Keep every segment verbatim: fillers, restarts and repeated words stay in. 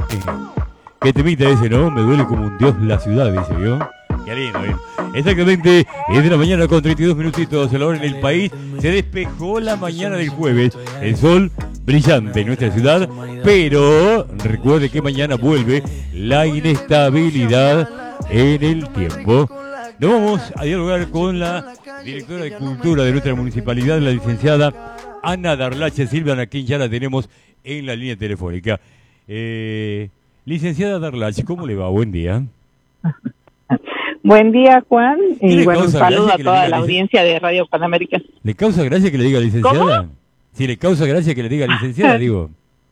Qué temita ese, ¿no? Me duele como un dios la ciudad, dice, ¿vio? Qué lindo, ¿eh? Exactamente, es de la mañana con treinta y dos minutitos. A la hora en el país se despejó la mañana del jueves. El sol brillante en nuestra ciudad, pero recuerde que mañana vuelve la inestabilidad en el tiempo. Nos vamos a dialogar con la directora de Cultura de nuestra municipalidad, la licenciada Ana Darlache Silva, a quien ya la tenemos en la línea telefónica. Eh, licenciada Darlache, ¿cómo le va? Buen día. Buen día, Juan, y bueno, un saludo a toda la audiencia de Radio Panamérica. ¿Le causa gracia que le diga licenciada? ¿Cómo? Sí, le causa gracia que le diga licenciada, digo.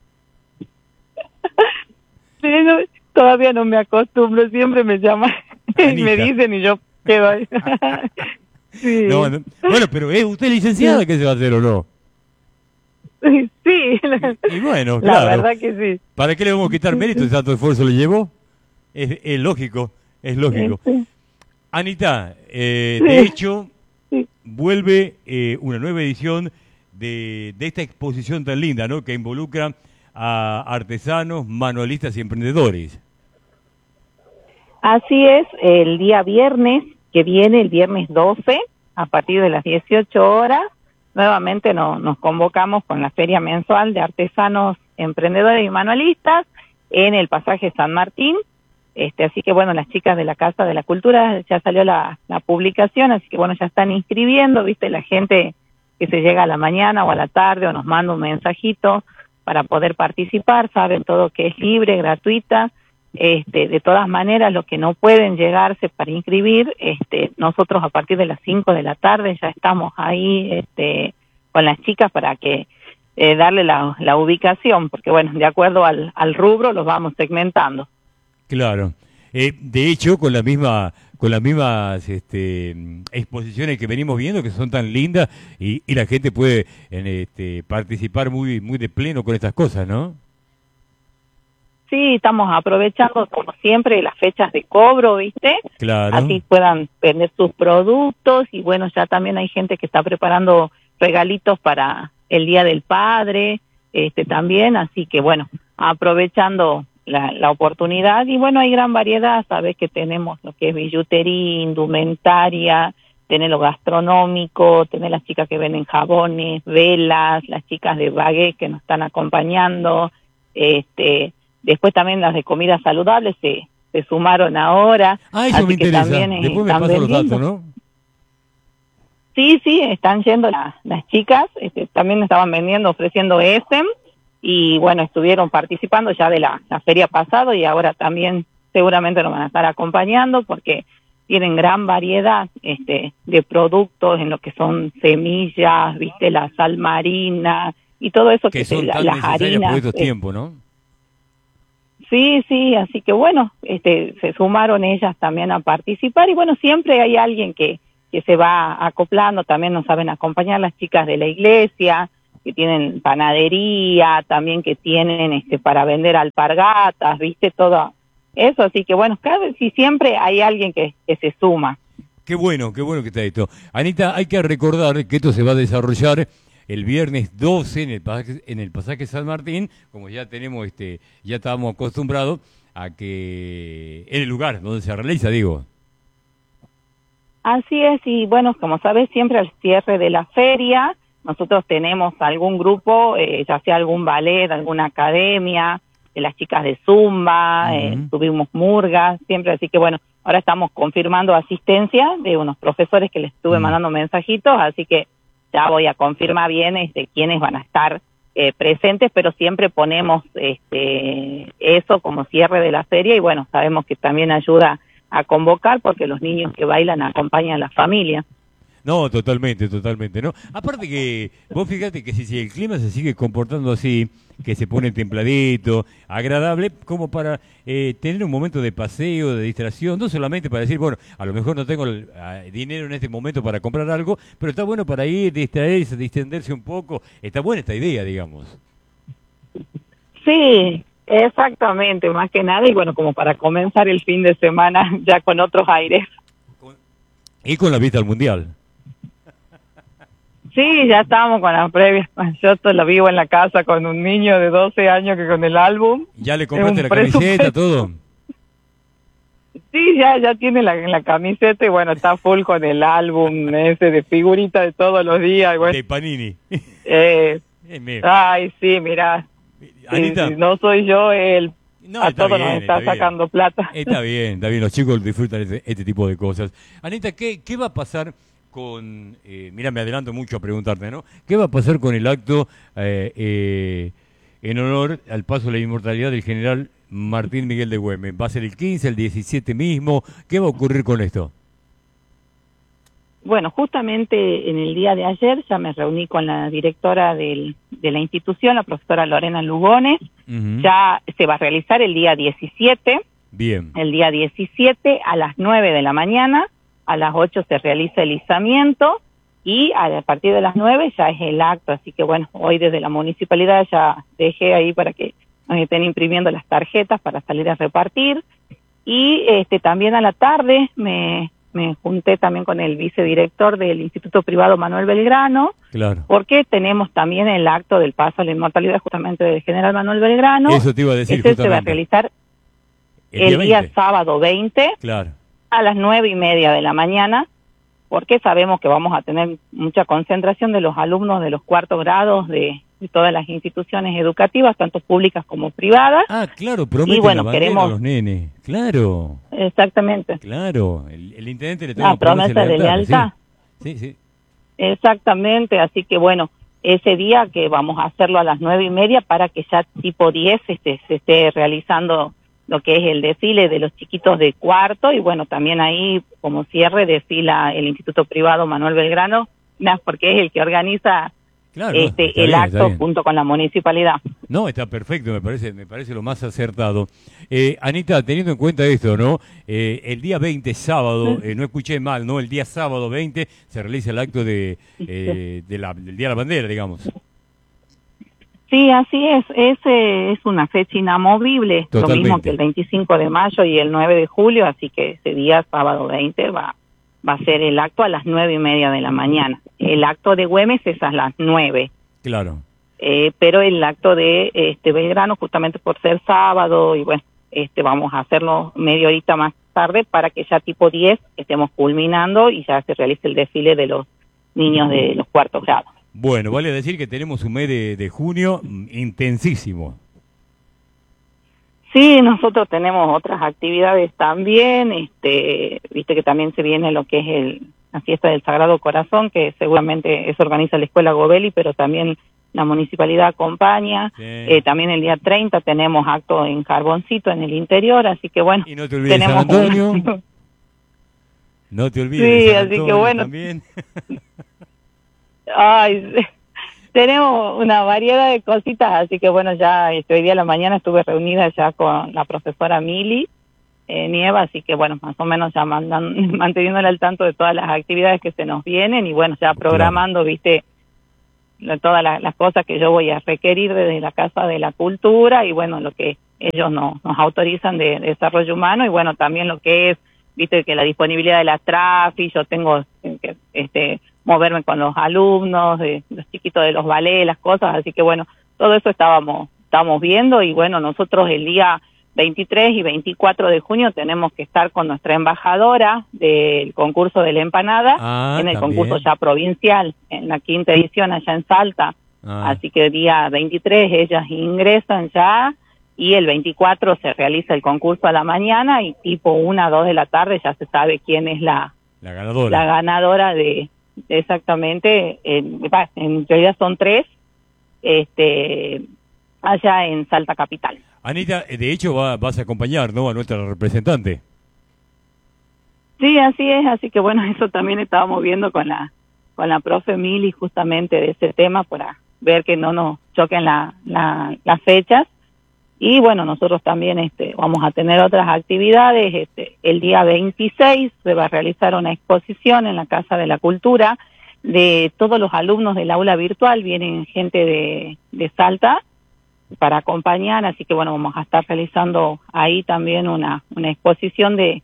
Sí, no, todavía no me acostumbro, siempre me llaman y me dicen y yo quedo ahí. Sí. No, no, bueno, pero ¿es usted licenciada? ¿Qué se va a hacer o no? Sí. Y, y bueno, la claro. verdad que sí. ¿Para qué le vamos a quitar mérito si tanto esfuerzo le llevó? Es, es lógico, es lógico. Sí. Anita, eh, Sí. de hecho, Sí. vuelve eh, una nueva edición de, de esta exposición tan linda, ¿no? Que involucra a artesanos, manualistas y emprendedores. Así es, el día viernes que viene, el viernes doce, a partir de las dieciocho horas, nuevamente no, nos convocamos con la feria mensual de artesanos, emprendedores y manualistas en el pasaje San Martín. Este, así que bueno, las chicas de la Casa de la Cultura, ya salió la, la publicación, así que bueno, ya están inscribiendo, viste, la gente que se llega a la mañana o a la tarde o nos manda un mensajito para poder participar, saben todo que es libre, gratuita. Este, de todas maneras, los que no pueden llegarse para inscribir, este, nosotros a partir de las cinco de la tarde ya estamos ahí este, con las chicas para que eh, darle la, la ubicación, porque bueno, de acuerdo al, al rubro los vamos segmentando. Claro. Eh, de hecho, con la misma, con las mismas este, exposiciones que venimos viendo, que son tan lindas, y, y la gente puede en, este, participar muy, muy de pleno con estas cosas, ¿no? Sí, estamos aprovechando, como siempre, las fechas de cobro, ¿viste? Claro. Así puedan vender sus productos y bueno, ya también hay gente que está preparando regalitos para el Día del Padre, este también, así que bueno, aprovechando la, la oportunidad y bueno, hay gran variedad, sabes que tenemos lo que es billutería, indumentaria, tener lo gastronómico, tener las chicas que venden jabones, velas, las chicas de baguette que nos están acompañando, este... Después también las de comida saludable se, se sumaron ahora. Ah, eso así me que interesa. También Después me pasan los datos, ¿no? Sí, sí, están yendo la, las chicas. Este, también estaban vendiendo, ofreciendo E S E M. Y bueno, estuvieron participando ya de la, la feria pasada y ahora también seguramente nos van a estar acompañando porque tienen gran variedad este, de productos en lo que son semillas, viste, la sal marina y todo eso que, que son se, tan las necesarias harinas. por estos eh, tiempos, ¿no? Sí, sí, así que bueno, este, se sumaron ellas también a participar y bueno, siempre hay alguien que, que se va acoplando, también nos saben acompañar las chicas de la iglesia, que tienen panadería, también que tienen este para vender alpargatas, viste, todo eso, así que bueno, cada vez sí siempre hay alguien que, que se suma. Qué bueno, qué bueno que está esto. Anita, hay que recordar que esto se va a desarrollar el viernes doce en el pasaje, en el pasaje San Martín, como ya tenemos, este, ya estábamos acostumbrados a que en el lugar donde se realiza, digo. Así es, y bueno, como sabes, siempre al cierre de la feria, nosotros tenemos algún grupo, eh, ya sea algún ballet, alguna academia, de las chicas de Zumba, uh-huh. eh, tuvimos murgas, siempre, así que bueno, ahora estamos confirmando asistencia de unos profesores que les estuve uh-huh. mandando mensajitos, así que ya voy a confirmar bien este, quiénes van a estar eh, presentes, pero siempre ponemos este, eso como cierre de la feria y bueno, sabemos que también ayuda a convocar porque los niños que bailan acompañan a la familia. No, totalmente, totalmente, ¿no? Aparte que, vos fíjate que si, si el clima se sigue comportando así, que se pone templadito, agradable, como para eh, tener un momento de paseo, de distracción, no solamente para decir, bueno, a lo mejor no tengo el, uh, dinero en este momento para comprar algo, pero está bueno para ir, distraerse, distenderse un poco, está buena esta idea, digamos. Sí, exactamente, más que nada, y bueno, como para comenzar el fin de semana ya con otros aires. Y con la vista al Mundial. Sí, ya estábamos con las previas. Yo todo lo vivo en la casa con un niño de doce años que con el álbum. ¿Ya le compraste la camiseta, todo? Sí, ya ya tiene la, la camiseta y bueno, está full con el álbum ese de figuritas de todos los días. Y bueno, de Panini. Eh, eh, ay, sí, mira. Anita. Si, si no soy yo, él no, a está todos bien, nos está, está sacando bien. plata. Está bien, está bien. Los chicos disfrutan este, este tipo de cosas. Anita, ¿qué, qué va a pasar con... Eh, mira, me adelanto mucho a preguntarte, ¿no? ¿Qué va a pasar con el acto eh, eh, en honor al paso de la inmortalidad del general Martín Miguel de Güemes? ¿Va a ser el quince, el diecisiete mismo? ¿Qué va a ocurrir con esto? Bueno, justamente en el día de ayer ya me reuní con la directora del, de la institución, la profesora Lorena Lugones. Uh-huh. Ya se va a realizar el día diecisiete. Bien. El día diecisiete a las nueve de la mañana, a las ocho se realiza el izamiento y a partir de las nueve ya es el acto. Así que bueno, hoy desde la municipalidad ya dejé ahí para que nos estén imprimiendo las tarjetas para salir a repartir. Y este también a la tarde me... me junté también con el vicedirector del Instituto Privado Manuel Belgrano, claro. porque tenemos también el acto del paso a la inmortalidad justamente del general Manuel Belgrano. Eso te iba a decir. Ese se va a realizar el, el día, día sábado veinte, claro. a las nueve y media de la mañana, porque sabemos que vamos a tener mucha concentración de los alumnos de los cuartos grados de, de todas las instituciones educativas, tanto públicas como privadas. Ah, claro, prometen y bueno, la bandera queremos... a los nenes, claro. Exactamente. Claro, el, el intendente le toma la promesa de lealtad. Sí, sí, sí. Exactamente, así que bueno, ese día que vamos a hacerlo a las nueve y media para que ya tipo diez este, se esté realizando lo que es el desfile de los chiquitos de cuarto y bueno, también ahí como cierre desfila el Instituto Privado Manuel Belgrano, porque es el que organiza claro, este no, el bien, acto junto con la municipalidad. No, está perfecto, me parece me parece lo más acertado. Eh, Anita, teniendo en cuenta esto, ¿no? Eh, el día veinte, sábado, eh, no escuché mal, ¿no? El día sábado veinte se realiza el acto de, eh, de la, del Día de la Bandera, digamos. Sí, así es. Ese es una fecha inamovible, Totalmente. Lo mismo que el veinticinco de mayo y el nueve de julio, así que ese día, sábado veinte, va, va a ser el acto a las nueve y media de la mañana. El acto de Güemes es a las nueve. Claro. Eh, pero el acto de este Belgrano, justamente por ser sábado, y bueno, este vamos a hacerlo media horita más tarde para que ya tipo diez estemos culminando y ya se realice el desfile de los niños de los cuartos grados. Bueno, vale decir que tenemos un mes de, de junio intensísimo. Sí, nosotros tenemos otras actividades también, este, viste que también se viene lo que es el, la fiesta del Sagrado Corazón, que seguramente eso organiza la Escuela Gobeli, pero también la municipalidad acompaña. Sí. Eh, también el día treinta tenemos acto en Carboncito, en el interior, así que bueno. Y no te olvides tenemos San Antonio. Un... No te olvides sí, de San así Antonio que bueno. También. Ay, tenemos una variedad de cositas, así que bueno, ya este, hoy día a la mañana estuve reunida ya con la profesora Mili eh, Nieva, así que bueno, más o menos ya mandan, manteniéndole al tanto de todas las actividades que se nos vienen y bueno, ya programando, claro. viste, todas las, las cosas que yo voy a requerir desde la Casa de la Cultura y bueno, lo que ellos no, nos autorizan de, de desarrollo humano y bueno, también lo que es, viste, que la disponibilidad de la Trafi, yo tengo que, este, moverme con los alumnos, de, los chiquitos de los ballets, las cosas, así que bueno, todo eso estábamos, estábamos viendo y bueno, nosotros el día veintitrés y veinticuatro de junio tenemos que estar con nuestra embajadora del concurso de la empanada, ah, en el también. concurso ya provincial, en la quinta edición allá en Salta, ah. así que el día veintitrés ellas ingresan ya y el veinticuatro se realiza el concurso a la mañana y tipo una, dos de la tarde ya se sabe quién es la, la ganadora, la ganadora de exactamente, en, en realidad son tres, este, allá en Salta Capital. Anita, de hecho va, vas a acompañar, ¿no?, a nuestra representante. Sí, así es, así que bueno, eso también estábamos viendo con la con la profe Mili justamente de ese tema para ver que no nos choquen la, la, las fechas. Y bueno, nosotros también este, vamos a tener otras actividades. Este, el día veintiséis se va a realizar una exposición en la Casa de la Cultura de todos los alumnos del aula virtual. Vienen gente de, de Salta para acompañar, así que bueno, vamos a estar realizando ahí también una, una exposición de,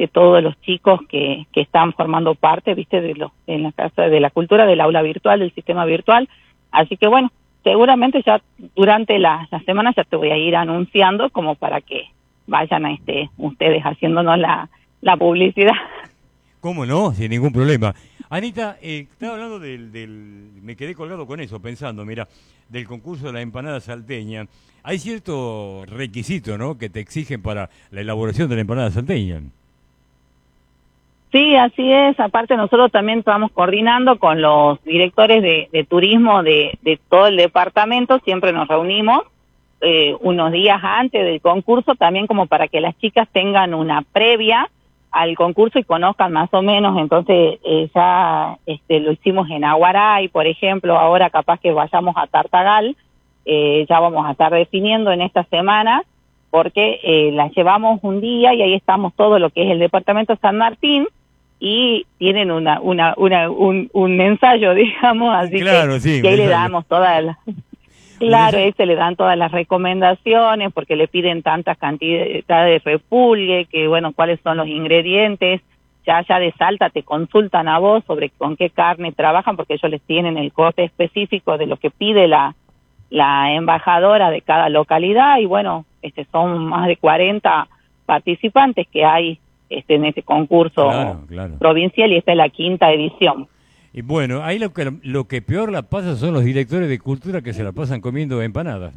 de todos los chicos que, que están formando parte, viste, de los, en la Casa de la Cultura, del aula virtual, del sistema virtual. Así que bueno, seguramente ya durante la, la semana ya te voy a ir anunciando como para que vayan a este ustedes haciéndonos la, la publicidad. ¿Cómo no? Sin ningún problema. Anita, eh, estaba hablando del, del... Me quedé colgado con eso, pensando, mira, del concurso de la empanada salteña. Hay cierto requisito, ¿no?, que te exigen para la elaboración de la empanada salteña. Sí, así es. Aparte nosotros también estamos coordinando con los directores de, de turismo de, de todo el departamento. Siempre nos reunimos eh, unos días antes del concurso, también como para que las chicas tengan una previa al concurso y conozcan más o menos. Entonces eh, ya este, lo hicimos en Aguaray, por ejemplo. Ahora capaz que vayamos a Tartagal, eh, ya vamos a estar definiendo en esta semana, porque eh, las llevamos un día y ahí estamos todo lo que es el departamento San Martín, y tienen una, una, una, un, un ensayo, digamos, así claro, que, sí, que ahí le damos todas las, claro, ahí se le dan todas las recomendaciones, porque le piden tantas cantidades de repulgue, que bueno, cuáles son los ingredientes. Ya allá de Salta te consultan a vos sobre con qué carne trabajan, porque ellos les tienen el corte específico de lo que pide la, la embajadora de cada localidad, y bueno, este son más de cuarenta participantes que hay Este, en ese concurso claro, claro. provincial, y esta es la quinta edición. Y bueno, ahí lo que, lo que peor la pasa son los directores de cultura, que se la pasan comiendo empanadas.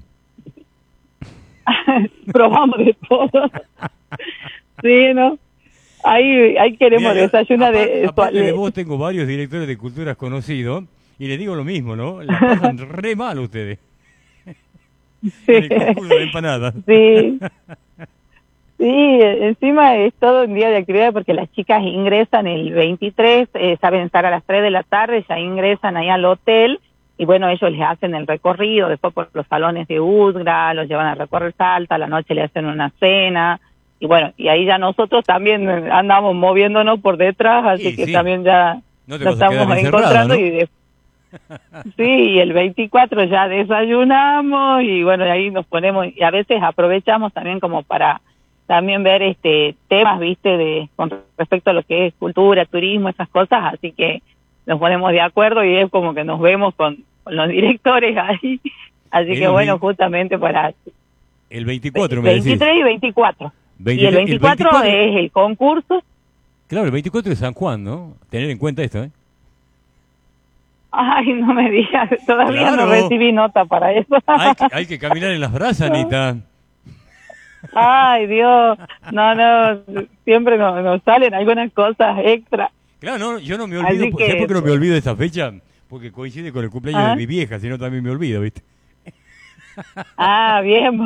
Probamos de todo. Sí, ¿no? Ahí, ahí queremos Mira, desayunar aparte, de... aparte de vos, tengo varios directores de culturas conocidos, y les digo lo mismo, ¿no? La pasan re mal ustedes. Sí. En el concurso de empanadas. Sí. Sí, encima es todo un día de actividad, porque las chicas ingresan el veintitrés, eh, saben estar a las tres de la tarde, ya ingresan ahí al hotel, y bueno, ellos les hacen el recorrido, después por los salones de Udgra, los llevan a recorrer Salta, a la noche le hacen una cena, y bueno, y ahí ya nosotros también andamos moviéndonos por detrás, así sí, que sí. también ya no te nos estamos encontrando, ¿no? y de... Sí, y el veinticuatro ya desayunamos, y bueno, ahí nos ponemos, y a veces aprovechamos también como para también ver este temas, viste, de con respecto a lo que es cultura, turismo, esas cosas, así que nos ponemos de acuerdo y es como que nos vemos con, con los directores ahí, así el que bueno, justamente para... El veinticuatro, me decís. veintitrés y veinticuatro. veinte, y el veinticuatro, el veinticuatro es el concurso. Claro, el veinticuatro es San Juan, ¿no? Tener en cuenta esto, ¿eh? Ay, no me digas, todavía claro. no recibí nota para eso. Hay que, hay que caminar en las brasas, Anita. Ay, Dios, no, no, siempre nos, nos salen algunas cosas extra. Claro, no, yo no me olvido, que... ¿sabes por qué no me olvido de esa fecha? Porque coincide con el cumpleaños ¿Ah? de mi vieja, si no también me olvido, ¿viste? Ah, bien.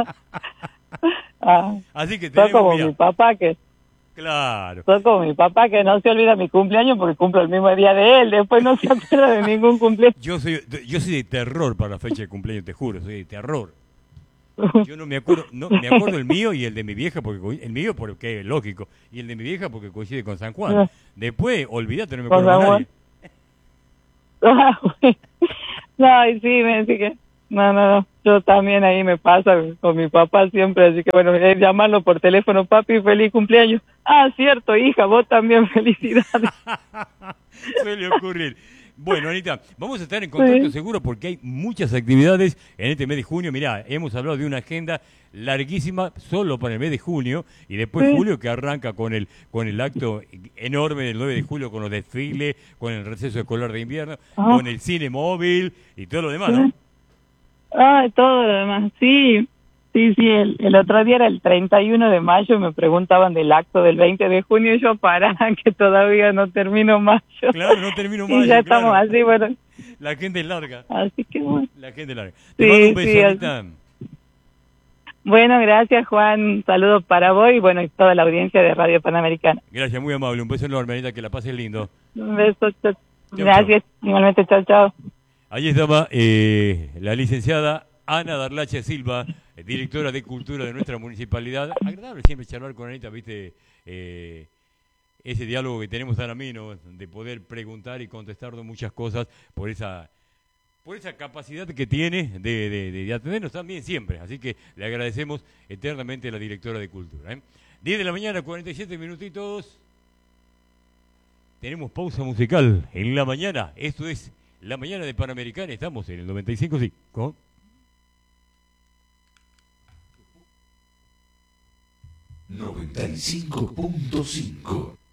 ah, Así que tenemos, soy como mirá. mi papá que... Claro. Soy como mi papá que no se olvida mi cumpleaños porque cumplo el mismo día de él, después no se acuerda de ningún cumpleaños. Yo soy, yo soy de terror para la fecha de cumpleaños, te juro, soy de terror. Yo no me acuerdo, no me acuerdo el mío y el de mi vieja, porque el mío porque es lógico, y el de mi vieja porque coincide con San Juan. Después, olvídate, no me acuerdo de nadie. No, y sí, me dice que no, no, no, yo también ahí me pasa con mi papá siempre, así que bueno, es llamarlo por teléfono, papi, feliz cumpleaños. Ah, cierto, hija, vos también, felicidades. Suele ocurrir. Bueno, Anita, vamos a estar en contacto sí. seguro, porque hay muchas actividades en este mes de junio. Mirá, hemos hablado de una agenda larguísima solo para el mes de junio, y después sí. julio, que arranca con el con el acto enorme del nueve de julio, con los desfiles, con el receso escolar de invierno, ah. con el cine móvil y todo lo demás, ¿no? Ah, todo lo demás, sí. Sí, sí, el, el otro día era el treinta y uno de mayo, me preguntaban del acto del veinte de junio, y yo para, que todavía no termino mayo. Claro, no termino mayo, y ya claro. estamos así, bueno. La gente es larga. Así que bueno. La gente es larga. Te sí, mando un beso, sí, Anita. Bueno, gracias, Juan. Saludos para vos y bueno, y toda la audiencia de Radio Panamericana. Gracias, muy amable. Un beso enorme, Anita, que la pases lindo. Un beso, chao. Gracias, chau. Igualmente, chao, chao. Ahí estaba eh, la licenciada Ana Darlache Silva, directora de Cultura de nuestra municipalidad. Agradable siempre charlar con Anita, viste, eh, ese diálogo que tenemos tan ameno, de poder preguntar y contestar de muchas cosas por esa por esa capacidad que tiene de, de, de atendernos también siempre. Así que le agradecemos eternamente a la directora de Cultura, ¿eh? diez de la mañana, cuarenta y siete minutitos. Tenemos pausa musical en la mañana. Esto es la mañana de Panamericana. Estamos en el noventa y cinco punto cinco. noventa y cinco punto cinco.